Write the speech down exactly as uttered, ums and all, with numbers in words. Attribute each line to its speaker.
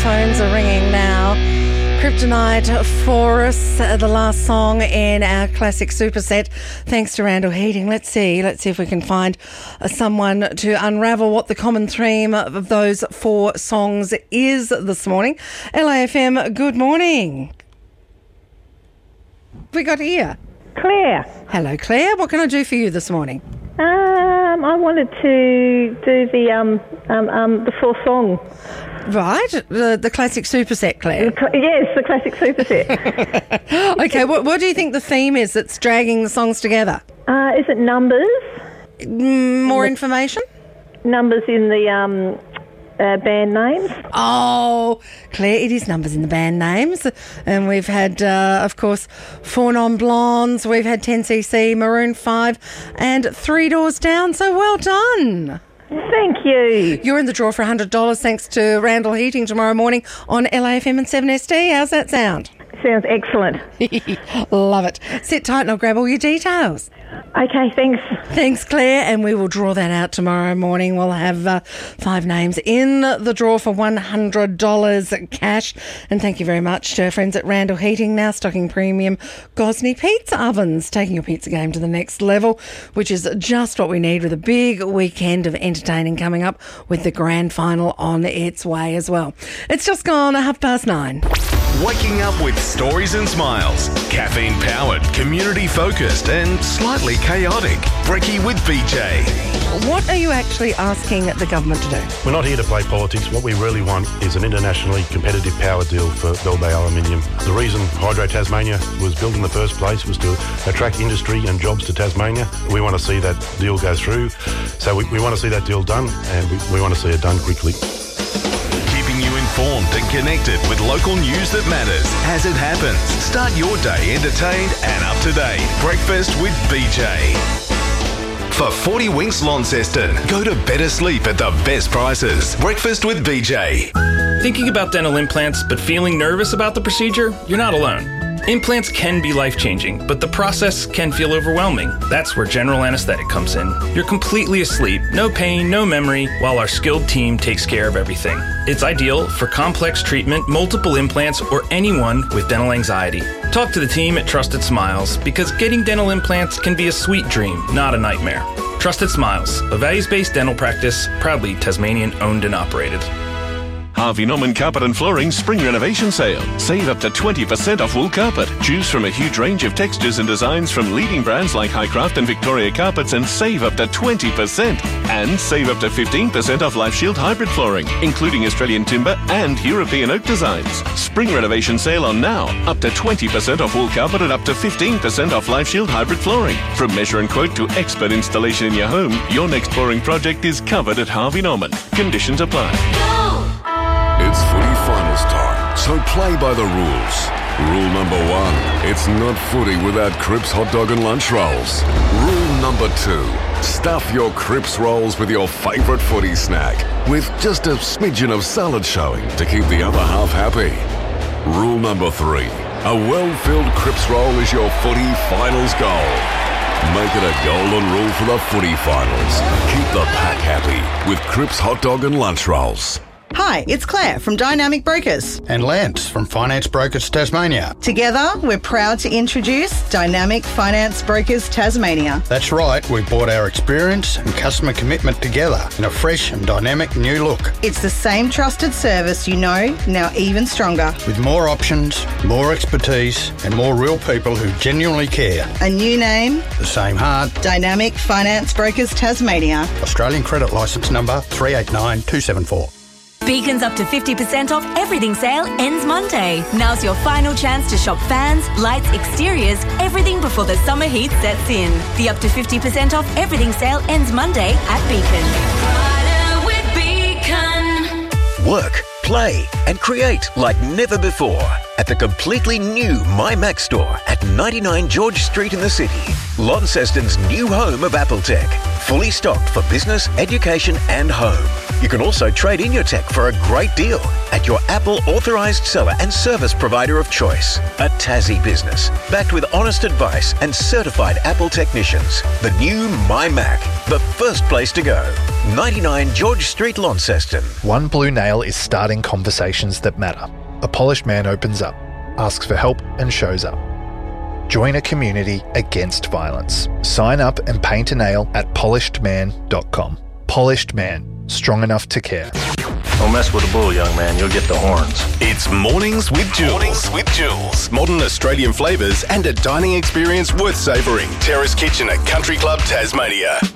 Speaker 1: phones are ringing now. Kryptonite for us, uh, the last song in our classic superset. Thanks to Randall Heating. Let's see. Let's see if we can find uh, someone to unravel what the common theme of those four songs is this morning. L A F M, good morning. We got here.
Speaker 2: Claire.
Speaker 1: Hello, Claire. What can I do for you this morning?
Speaker 2: Um, I wanted to do the um, um, um, the four song.
Speaker 1: Right, the, the classic superset, Claire.
Speaker 2: The cl- yes, the classic superset.
Speaker 1: Okay, what, what do you think the theme is that's dragging the songs together?
Speaker 2: Uh, is it numbers?
Speaker 1: Mm, more information?
Speaker 2: Numbers in the um, uh, band names.
Speaker 1: Oh, Claire, it is numbers in the band names. And we've had, uh, of course, Four Non Blondes, we've had ten C C, Maroon five, and Three Doors Down. So well done.
Speaker 2: Thank you.
Speaker 1: You're in the draw for one hundred dollars thanks to Randall Heating tomorrow morning on L A F M and seven S D. How's that sound?
Speaker 2: Sounds excellent.
Speaker 1: Love it. Sit tight and I'll grab all your details.
Speaker 2: Okay, thanks.
Speaker 1: Thanks, Claire, and we will draw that out tomorrow morning. We'll have uh, five names in the draw for one hundred dollars cash. And thank you very much to our friends at Randall Heating, now stocking premium Gosney pizza ovens, taking your pizza game to the next level, which is just what we need with a big weekend of entertaining coming up with the grand final on its way as well. It's just gone half past nine.
Speaker 3: Waking up with stories and smiles. Caffeine-powered, community-focused and slightly chaotic. Brekkie with B J.
Speaker 1: What are you actually asking the government to do?
Speaker 4: We're not here to play politics. What we really want is an internationally competitive power deal for Bell Bay Aluminium. The reason Hydro Tasmania was built in the first place was to attract industry and jobs to Tasmania. We want to see that deal go through. So we, we want to see that deal done, and we, we want to see it done quickly.
Speaker 3: Informed and connected with local news that matters as it happens. Start your day entertained and up to date. Breakfast with B J. For forty winks Launceston, go to better sleep at the best prices. Breakfast with B J.
Speaker 5: Thinking about dental implants but feeling nervous about the procedure? You're not alone. Implants can be life-changing, but the process can feel overwhelming. That's where general anesthetic comes in. You're completely asleep, no pain, no memory, while our skilled team takes care of everything. It's ideal for complex treatment, multiple implants, or anyone with dental anxiety. Talk to the team at Trusted Smiles, because getting dental implants can be a sweet dream, not a nightmare. Trusted Smiles, a values-based dental practice, proudly Tasmanian owned and operated.
Speaker 6: Harvey Norman Carpet and Flooring Spring Renovation Sale. Save up to twenty percent off wool carpet. Choose from a huge range of textures and designs from leading brands like Highcraft and Victoria Carpets and save up to twenty percent. And save up to fifteen percent off LifeShield hybrid flooring, including Australian timber and European oak designs. Spring Renovation Sale on now. Up to twenty percent off wool carpet and up to fifteen percent off LifeShield hybrid flooring. From measure and quote to expert installation in your home, your next flooring project is covered at Harvey Norman. Conditions apply.
Speaker 7: It's footy finals time, so play by the rules. Rule number one, it's not footy without Cripps hot dog and lunch rolls. Rule number two, stuff your Cripps rolls with your favourite footy snack, with just a smidgen of salad showing to keep the other half happy. Rule number three, a well-filled Cripps roll is your footy finals goal. Make it a golden rule for the footy finals. Keep the pack happy with Cripps hot dog and lunch rolls.
Speaker 8: Hi, it's Claire from Dynamic Brokers.
Speaker 9: And Lance from Finance Brokers Tasmania.
Speaker 8: Together, we're proud to introduce Dynamic Finance Brokers Tasmania.
Speaker 9: That's right, we've brought our experience and customer commitment together in a fresh and dynamic new look.
Speaker 8: It's the same trusted service you know, now even stronger.
Speaker 9: With more options, more expertise, and more real people who genuinely care.
Speaker 8: A new name,
Speaker 9: the same heart.
Speaker 8: Dynamic Finance Brokers Tasmania.
Speaker 9: Australian credit licence number three eight nine two seven four.
Speaker 10: Beacon's up to fifty percent off everything sale ends Monday. Now's your final chance to shop fans, lights, exteriors, everything before the summer heat sets in. The up to fifty percent off everything sale ends Monday at Beacon.
Speaker 11: With Beacon. Work, play and create like never before at the completely new MyMac store at ninety-nine George Street in the city. Launceston's new home of Appletech. Fully stocked for business, education and home. You can also trade in your tech for a great deal at your Apple authorised seller and service provider of choice. A Tassie business, backed with honest advice and certified Apple technicians. The new My Mac, the first place to go. ninety-nine George Street, Launceston.
Speaker 12: One Blue Nail is starting conversations that matter. A polished man opens up, asks for help and shows up. Join a community against violence. Sign up and paint a nail at polished man dot com. Polished Man, strong enough to care.
Speaker 13: Don't mess with the bull, young man. You'll get the horns.
Speaker 3: It's Mornings with Jules. Mornings with Jules. Modern Australian flavours and a dining experience worth savouring. Terrace Kitchen at Country Club Tasmania.